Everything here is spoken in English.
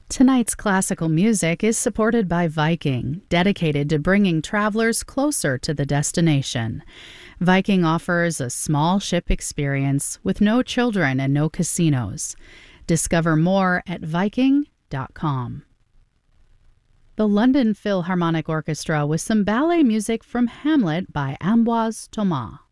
Tonight's classical music is supported by Viking, dedicated to bringing travelers closer to the destination. Viking offers a small ship experience with no children and no casinos. Discover more at Viking.com. The London Philharmonic Orchestra with some ballet music from Hamlet by Ambroise Thomas.